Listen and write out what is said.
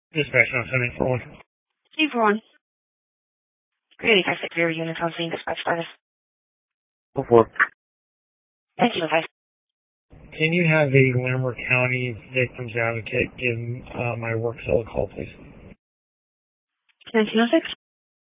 Dispatch on 741. Hey, everyone. 385 rear unit on scene, dispatch status. Go for it. 1905. Can you have a Larimer County Victims Advocate give my work cell a call, please? 1906.